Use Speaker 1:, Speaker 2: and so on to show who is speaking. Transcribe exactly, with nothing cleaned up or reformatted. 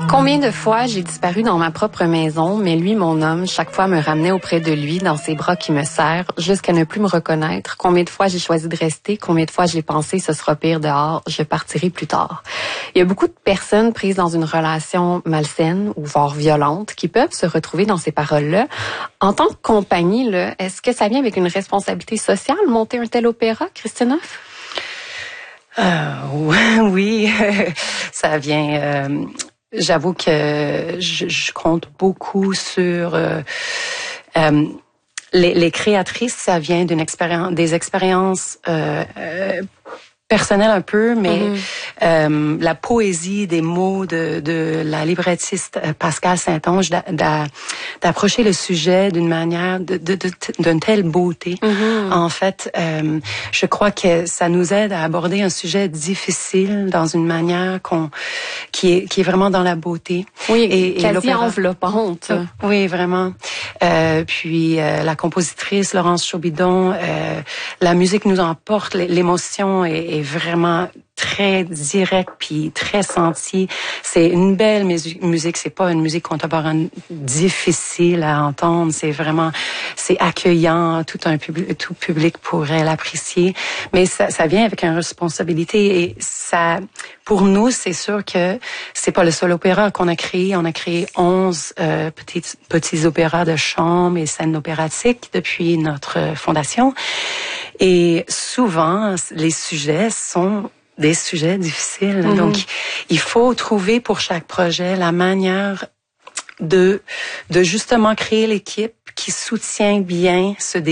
Speaker 1: Combien de fois j'ai disparu dans ma propre maison, mais lui, mon homme, chaque fois me ramenait auprès de lui, dans ses bras qui me serrent, jusqu'à ne plus me reconnaître. Combien de fois j'ai choisi de rester, combien de fois j'ai pensé ce sera pire dehors, je partirai plus tard. Il y a beaucoup de personnes prises dans une relation malsaine ou voire violente qui peuvent se retrouver dans ces paroles-là. En tant que compagnie, là, est-ce que ça vient avec une responsabilité sociale, monter un tel opéra, Christina?
Speaker 2: Euh, oui, ça vient... Euh... J'avoue que je, je compte beaucoup sur euh, euh, les, les créatrices. Ça vient d'une expérience, des expériences euh, euh, personnelles un peu, mais mm-hmm. euh, la poésie des mots de, de la librettiste Pascale Saint-Onge d'a, d'a, d'approcher le sujet d'une manière de, de, de, d'une telle beauté. Mm-hmm. En fait, euh, je crois que ça nous aide à aborder un sujet difficile dans une manière qu'on qui est qui est vraiment dans la beauté.
Speaker 1: Oui, et, et quasi enveloppante.
Speaker 2: Oui, vraiment. Euh, puis euh, la compositrice Laurence Chaubidon, euh, la musique nous emporte, l'émotion est, est vraiment très direct puis très senti. C'est une belle musique, musique, c'est pas une musique contemporaine difficile à entendre, c'est vraiment c'est accueillant, tout un public tout public pourrait l'apprécier, mais ça ça vient avec une responsabilité et ça pour nous, c'est sûr que c'est pas le seul opéra qu'on a créé, on a créé onze euh, petits petits opéras de chambre et scènes opératiques depuis notre fondation et souvent les sujets sont des sujets difficiles. Mm-hmm. Donc, il faut trouver pour chaque projet la manière de, de justement créer l'équipe qui soutient bien ce